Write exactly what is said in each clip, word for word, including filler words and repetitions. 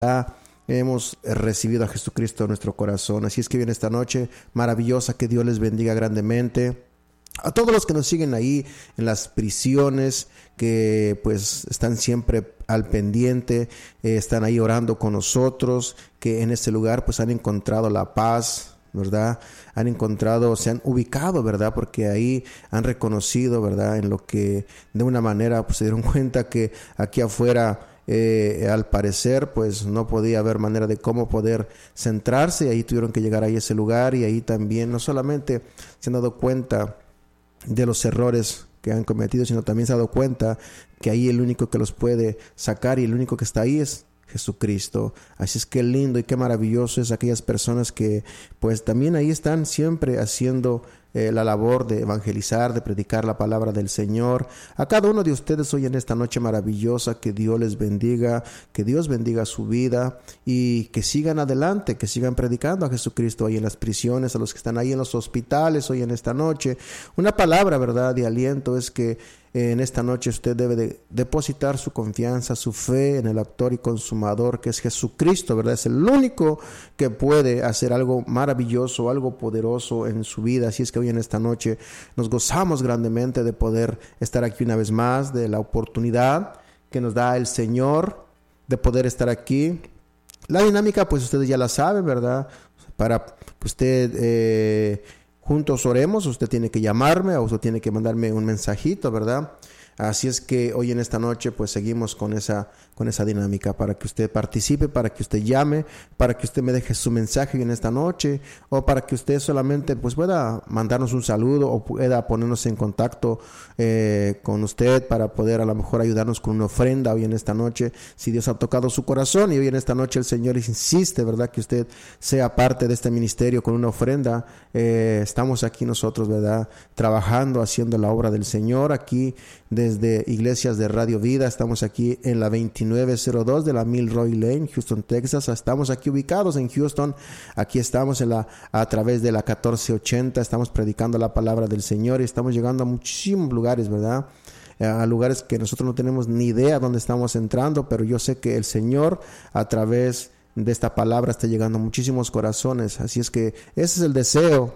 hemos recibido a Jesucristo en nuestro corazón. Así es que viene esta noche maravillosa, que Dios les bendiga grandemente. A todos los que nos siguen ahí en las prisiones, que pues están siempre al pendiente, eh, están ahí orando con nosotros, que en este lugar pues han encontrado la paz, ¿verdad? Han encontrado, se han ubicado, ¿verdad? Porque ahí han reconocido, ¿verdad? En lo que de una manera pues se dieron cuenta que aquí afuera Eh, al parecer pues no podía haber manera de cómo poder centrarse, y ahí tuvieron que llegar ahí a ese lugar, y ahí también no solamente se han dado cuenta de los errores que han cometido, sino también se han dado cuenta que ahí el único que los puede sacar y el único que está ahí es Jesucristo. Así es que lindo y qué maravilloso es aquellas personas que pues también ahí están siempre haciendo Eh, la labor de evangelizar, de predicar la palabra del Señor. A cada uno de ustedes hoy en esta noche maravillosa, que Dios les bendiga, que Dios bendiga su vida y que sigan adelante, que sigan predicando a Jesucristo ahí en las prisiones, a los que están ahí en los hospitales hoy en esta noche. Una palabra, ¿verdad?, de aliento es que eh, en esta noche usted debe de depositar su confianza, su fe en el autor y consumador que es Jesucristo, ¿verdad? Es el único que puede hacer algo maravilloso, algo poderoso en su vida. Así es que hoy en esta noche nos gozamos grandemente de poder estar aquí una vez más, de la oportunidad que nos da el Señor de poder estar aquí. La dinámica pues ustedes ya la saben, ¿verdad? Para que usted eh, juntos oremos, usted tiene que llamarme o usted tiene que mandarme un mensajito, ¿verdad? Así es que hoy en esta noche pues seguimos con esa, con esa dinámica para que usted participe, para que usted llame, para que usted me deje su mensaje en esta noche, o para que usted solamente pues pueda mandarnos un saludo o pueda ponernos en contacto eh, con usted para poder a lo mejor ayudarnos con una ofrenda hoy en esta noche, si Dios ha tocado su corazón. Y hoy en esta noche el Señor insiste, ¿verdad?, que usted sea parte de este ministerio con una ofrenda. Eh, estamos aquí nosotros, ¿verdad?, trabajando, haciendo la obra del Señor aquí desde Iglesias de Radio Vida. Estamos aquí en la veintinueve cero dos de la Milroy Lane, Houston, Texas. Estamos aquí ubicados en Houston. Aquí estamos en la, a través de la catorce ochenta. Estamos predicando la palabra del Señor y estamos llegando a muchísimos lugares, ¿verdad? A lugares que nosotros no tenemos ni idea dónde estamos entrando, pero yo sé que el Señor a través de esta palabra está llegando a muchísimos corazones. Así es que ese es el deseo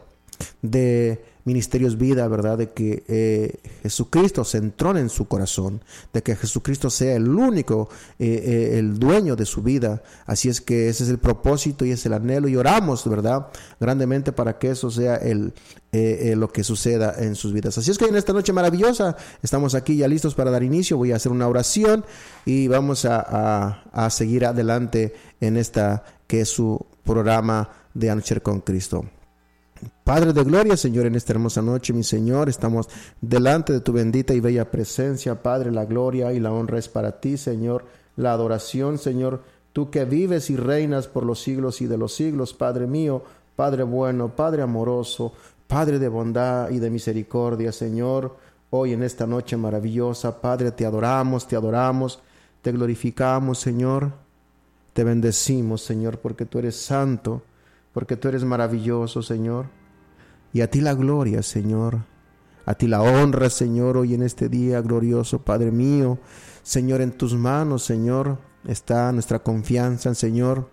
de Ministerios Vida, ¿verdad? De que eh, Jesucristo se entrone en su corazón, de que Jesucristo sea el único, eh, eh, el dueño de su vida. Así es que ese es el propósito y es el anhelo, y oramos, ¿verdad?, grandemente para que eso sea el eh, eh, lo que suceda en sus vidas. Así es que en esta noche maravillosa estamos aquí ya listos para dar inicio. Voy a hacer una oración y vamos a, a, a seguir adelante en esta que es su programa de Anochecer con Cristo. Padre de gloria, Señor, en esta hermosa noche, mi Señor, estamos delante de tu bendita y bella presencia. Padre, la gloria y la honra es para ti, Señor, la adoración, Señor, tú que vives y reinas por los siglos y de los siglos. Padre mío, Padre bueno, Padre amoroso, Padre de bondad y de misericordia, Señor, hoy en esta noche maravillosa, Padre, te adoramos, te adoramos, te glorificamos, Señor, te bendecimos, Señor, porque tú eres santo, porque tú eres maravilloso, Señor. Y a ti la gloria, Señor. A ti la honra, Señor, hoy en este día glorioso, Padre mío. Señor, en tus manos, Señor, está nuestra confianza, Señor.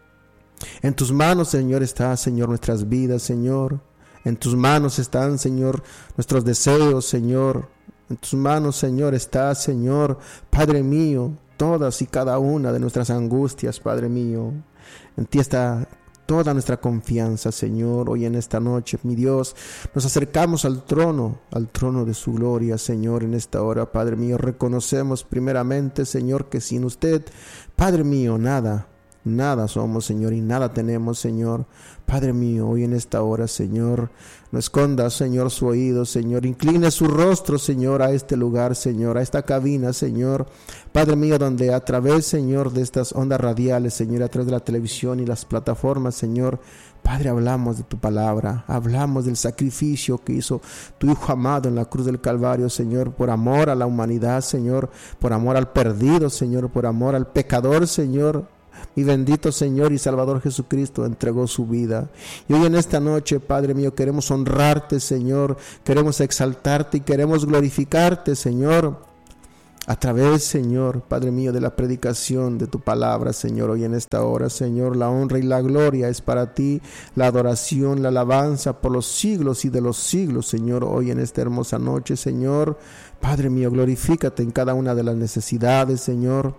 En tus manos, Señor, está, Señor, nuestras vidas, Señor. En tus manos están, Señor, nuestros deseos, Señor. En tus manos, Señor, está, Señor, Padre mío, todas y cada una de nuestras angustias, Padre mío. En ti está toda nuestra confianza, Señor. Hoy en esta noche, mi Dios, nos acercamos al trono, al trono de su gloria, Señor, en esta hora, Padre mío. Reconocemos primeramente, Señor, que sin usted, Padre mío, nada, nada somos, Señor, y nada tenemos, Señor. Padre mío, hoy en esta hora, Señor, no esconda, Señor, su oído, Señor. Incline su rostro, Señor, a este lugar, Señor, a esta cabina, Señor. Padre mío, donde a través, Señor, de estas ondas radiales, Señor, a través de la televisión y las plataformas, Señor, Padre, hablamos de tu palabra, hablamos del sacrificio que hizo tu Hijo amado en la cruz del Calvario, Señor, por amor a la humanidad, Señor, por amor al perdido, Señor, por amor al pecador, Señor. Mi bendito Señor y Salvador Jesucristo entregó su vida. Y hoy en esta noche, Padre mío, queremos honrarte, Señor. Queremos exaltarte y queremos glorificarte, Señor. a través, Señor, Padre mío, de la predicación de tu palabra, Señor, hoy en esta hora, Señor, la honra y la gloria es para ti, la adoración, la alabanza por los siglos y de los siglos, Señor, hoy en esta hermosa noche, Señor. Padre mío, glorifícate en cada una de las necesidades, Señor.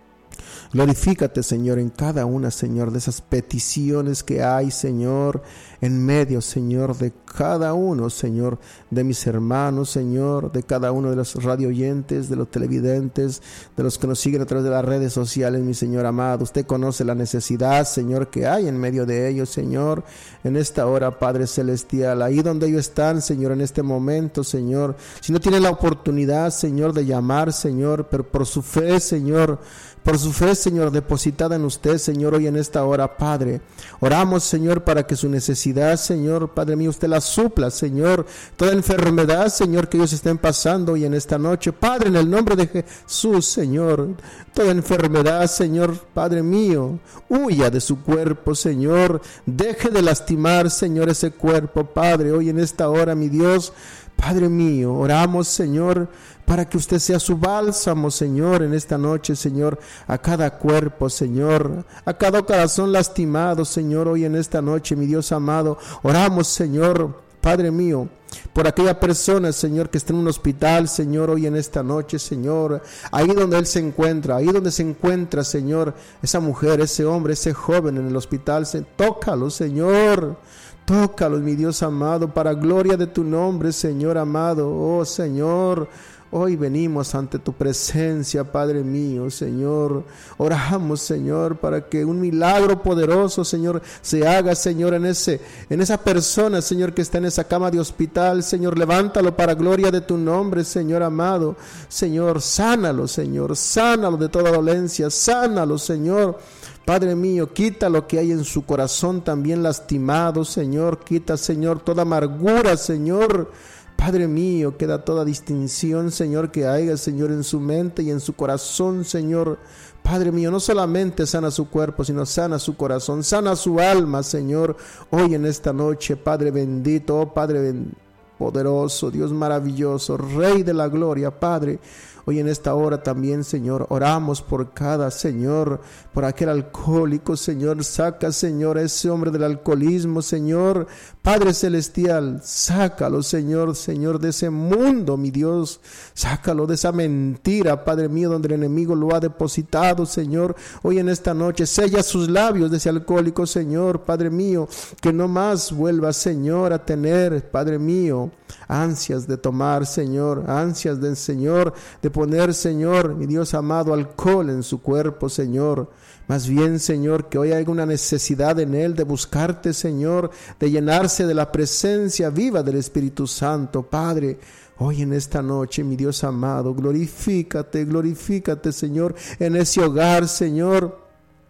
Glorifícate, Señor, en cada una, Señor, de esas peticiones que hay, Señor, en medio, Señor, de cada uno, Señor, de mis hermanos, Señor, de cada uno de los radio oyentes, de los televidentes, de los que nos siguen a través de las redes sociales, mi Señor amado. Usted conoce la necesidad, Señor, que hay en medio de ellos, Señor, en esta hora, Padre Celestial, ahí donde ellos están, Señor, en este momento, Señor. Si no tienen la oportunidad, Señor, de llamar, Señor, pero por su fe, Señor, por su fe, Señor, depositada en usted, Señor, hoy en esta hora, Padre. Oramos, Señor, para que su necesidad, Señor, Padre mío, usted la supla, Señor. Toda enfermedad, Señor, que ellos estén pasando hoy en esta noche, Padre, en el nombre de Jesús, Señor. Toda enfermedad, Señor, Padre mío, huya de su cuerpo, Señor. Deje de lastimar, Señor, ese cuerpo, Padre, hoy en esta hora, mi Dios. Padre mío, oramos, Señor, para que usted sea su bálsamo, Señor, en esta noche, Señor, a cada cuerpo, Señor, a cada corazón lastimado, Señor, hoy en esta noche, mi Dios amado. Oramos, Señor, Padre mío, por aquella persona, Señor, que está en un hospital, Señor, hoy en esta noche, Señor, ahí donde él se encuentra, ahí donde se encuentra, Señor, esa mujer, ese hombre, ese joven en el hospital, se, tócalo, Señor. Tócalos, mi Dios amado, para gloria de tu nombre, Señor amado. Oh, Señor, hoy venimos ante tu presencia, Padre mío, Señor. Oramos, Señor, para que un milagro poderoso, Señor, se haga, Señor, en ese, en esa persona, Señor, que está en esa cama de hospital. Señor, levántalo para gloria de tu nombre, Señor amado. Señor, sánalo, Señor, sánalo de toda dolencia, sánalo, Señor. Padre mío, quita lo que hay en su corazón también lastimado, Señor. Quita, Señor, toda amargura, Señor. Padre mío, queda toda distinción, Señor, que haya, Señor, en su mente y en su corazón, Señor. Padre mío, no solamente sana su cuerpo, sino sana su corazón, sana su alma, Señor. Hoy en esta noche, Padre bendito, oh Padre bendito, poderoso, Dios maravilloso, Rey de la gloria, Padre. Hoy en esta hora también, Señor, oramos por cada, Señor, por aquel alcohólico, Señor. Saca, Señor, a ese hombre del alcoholismo, Señor. Padre celestial, sácalo, Señor, Señor, de ese mundo, mi Dios. Sácalo de esa mentira, Padre mío, donde el enemigo lo ha depositado, Señor. Hoy en esta noche, sella sus labios de ese alcohólico, Señor, Padre mío. Que no más vuelva, Señor, a tener, Padre mío, ansias de tomar, Señor, ansias del Señor, de poner, Señor, mi Dios amado, alcohol en su cuerpo, Señor. Más bien, Señor, que hoy haya una necesidad en él de buscarte, Señor, de llenarse de la presencia viva del Espíritu Santo, Padre. Hoy en esta noche, mi Dios amado, glorifícate, glorifícate, Señor, en ese hogar, Señor.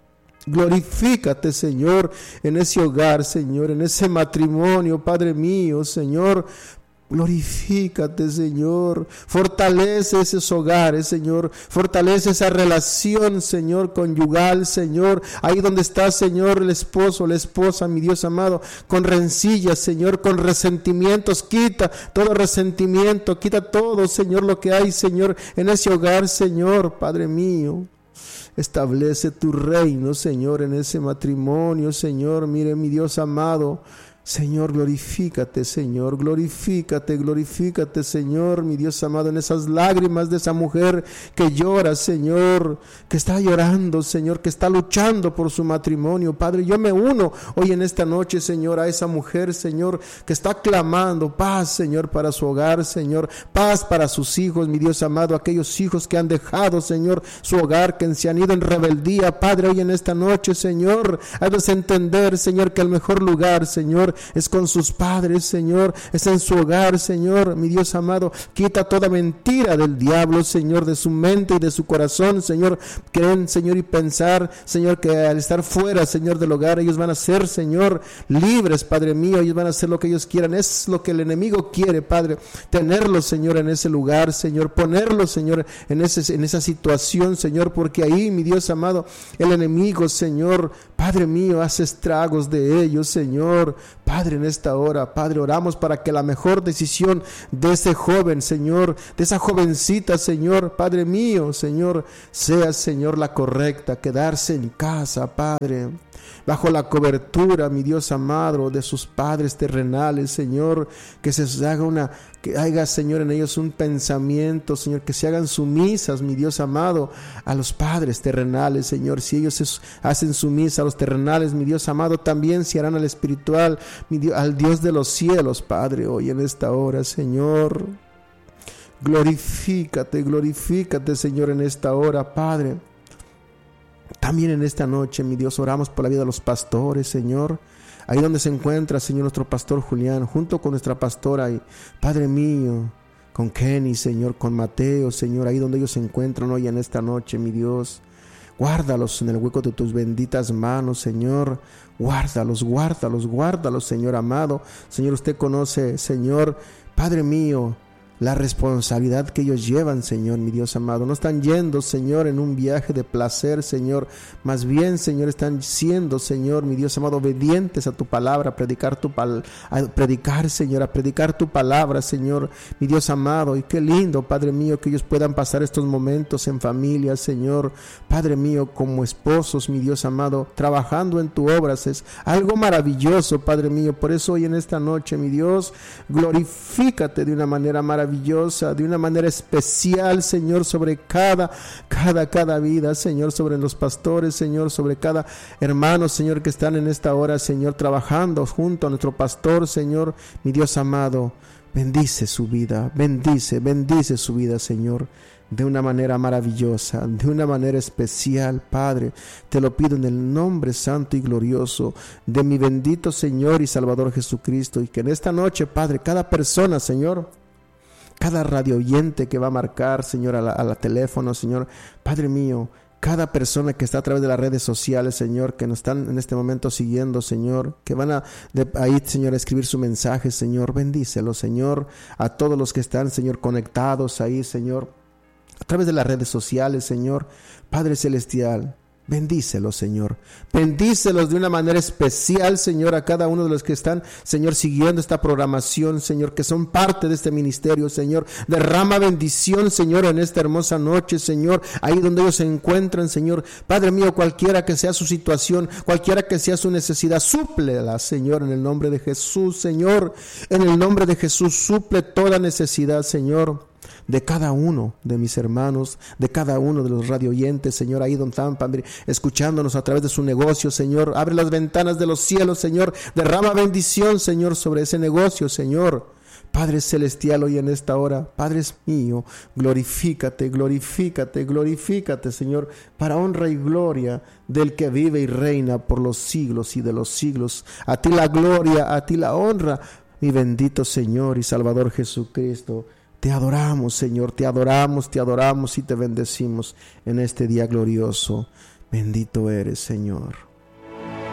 Glorifícate, Señor, en ese hogar, Señor, en ese matrimonio, Padre mío, Señor. Glorifícate, Señor. Fortalece esos hogares, Señor. Fortalece esa relación, Señor, conyugal, Señor. Ahí donde está, Señor, el esposo, la esposa, mi Dios amado, con rencillas, Señor, con resentimientos. Quita todo resentimiento, quita todo, Señor, lo que hay, Señor, en ese hogar, Señor, Padre mío. Establece tu reino, Señor, en ese matrimonio, Señor. Mire, mi Dios amado. Señor, glorifícate, Señor, glorifícate, glorifícate, Señor, mi Dios amado, en esas lágrimas de esa mujer que llora, Señor, que está llorando, Señor, que está luchando por su matrimonio. Padre, yo me uno hoy en esta noche, Señor, a esa mujer, Señor, que está clamando paz, Señor, para su hogar, Señor, paz para sus hijos, mi Dios amado, aquellos hijos que han dejado, Señor, su hogar, que se han ido en rebeldía. Padre, hoy en esta noche, Señor, haznos entender, Señor, que el mejor lugar, Señor, es con sus padres, Señor, es en su hogar, Señor, mi Dios amado. Quita toda mentira del diablo, Señor, de su mente y de su corazón, Señor. Creen, Señor, y pensar, Señor, que al estar fuera, Señor, del hogar, ellos van a ser, Señor, libres, Padre mío. Ellos van a hacer lo que ellos quieran. Es lo que el enemigo quiere, Padre, tenerlos, Señor, en ese lugar, Señor, ponerlos, Señor, en, ese, en esa situación, Señor, porque ahí, mi Dios amado, el enemigo, Señor, Padre mío, haz estragos de ellos, Señor. Padre, en esta hora, Padre, oramos para que la mejor decisión de ese joven, Señor, de esa jovencita, Señor, Padre mío, Señor, sea, Señor, la correcta, quedarse en casa, Padre, bajo la cobertura, mi Dios amado, de sus padres terrenales, Señor, que se haga una, que haya, Señor, en ellos un pensamiento, Señor, que se hagan sumisas, mi Dios amado, a los padres terrenales, Señor. Si ellos se hacen sumisas a los terrenales, mi Dios amado, también se harán al espiritual, mi Dios, al Dios de los cielos, Padre, hoy en esta hora, Señor. Glorifícate, glorifícate, Señor, en esta hora, Padre. También en esta noche, mi Dios, oramos por la vida de los pastores, Señor. Ahí donde se encuentra, Señor, nuestro pastor Julián, junto con nuestra pastora, y Padre mío, con Kenny, Señor, con Mateo, Señor, ahí donde ellos se encuentran hoy en esta noche, mi Dios. Guárdalos en el hueco de tus benditas manos, Señor. Guárdalos, guárdalos, guárdalos, Señor amado. Señor, usted conoce, Señor, Padre mío, la responsabilidad que ellos llevan, Señor, mi Dios amado. No están yendo, Señor, en un viaje de placer, Señor. Más bien, Señor, están siendo, Señor, mi Dios amado, obedientes a tu palabra, a predicar tu pal- a predicar, Señor, a predicar tu palabra, Señor, mi Dios amado. Y qué lindo, Padre mío, que ellos puedan pasar estos momentos en familia, Señor. Padre mío, como esposos, mi Dios amado, trabajando en tu obra. Es algo maravilloso, Padre mío. Por eso hoy en esta noche, mi Dios, glorifícate de una manera maravillosa. maravillosa, de una manera especial, Señor, sobre cada, cada, cada vida, Señor, sobre los pastores, Señor, sobre cada hermano, Señor, que están en esta hora, Señor, trabajando junto a nuestro pastor, Señor, mi Dios amado. Bendice su vida, bendice, bendice su vida, Señor, de una manera maravillosa, de una manera especial, Padre. Te lo pido en el nombre santo y glorioso de mi bendito Señor y Salvador Jesucristo. Y que en esta noche, Padre, cada persona, Señor, cada radio oyente que va a marcar, Señor, a la, a la teléfono, Señor, Padre mío, cada persona que está a través de las redes sociales, Señor, que nos están en este momento siguiendo, Señor, que van a de ahí, Señor, a escribir su mensaje, Señor, bendícelo, Señor, a todos los que están, Señor, conectados ahí, Señor, a través de las redes sociales, Señor, Padre Celestial. Bendícelos, Señor. Bendícelos de una manera especial, Señor, a cada uno de los que están, Señor, siguiendo esta programación, Señor, que son parte de este ministerio, Señor. Derrama bendición, Señor, en esta hermosa noche, Señor, ahí donde ellos se encuentran, Señor. Padre mío, cualquiera que sea su situación, cualquiera que sea su necesidad, súplela, Señor, en el nombre de Jesús, Señor. En el nombre de Jesús, suple toda necesidad, Señor, de cada uno de mis hermanos, de cada uno de los radio oyentes, Señor, ahí donde están, Padre, escuchándonos a través de su negocio, Señor. Abre las ventanas de los cielos, Señor. Derrama bendición, Señor, sobre ese negocio, Señor. Padre Celestial, hoy en esta hora, Padre mío, glorifícate, glorifícate, glorifícate, Señor, para honra y gloria del que vive y reina por los siglos y de los siglos. A ti la gloria, a ti la honra, mi bendito Señor y Salvador Jesucristo. Te adoramos, Señor, te adoramos, te adoramos y te bendecimos en este día glorioso. Bendito eres, Señor.